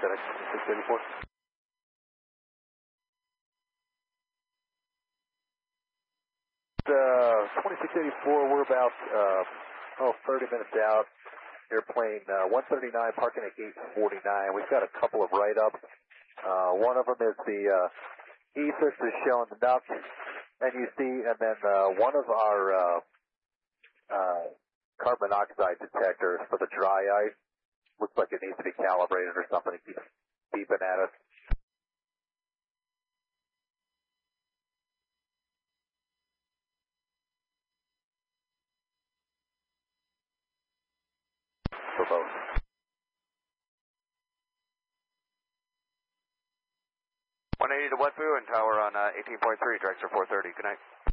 FedEx 2684. 2684, we're about 30 minutes out. Airplane 139 parking at gate 49. We've got a couple of write-ups. One of them is the ESIS is showing the NUC, NUC, and then one of our carbon monoxide detectors for the dry ice. Looks like it needs to be calibrated or something. It keeps beeping at us. For both. 180 to Wetvu and tower on 18.3, Drexler 430. Good night.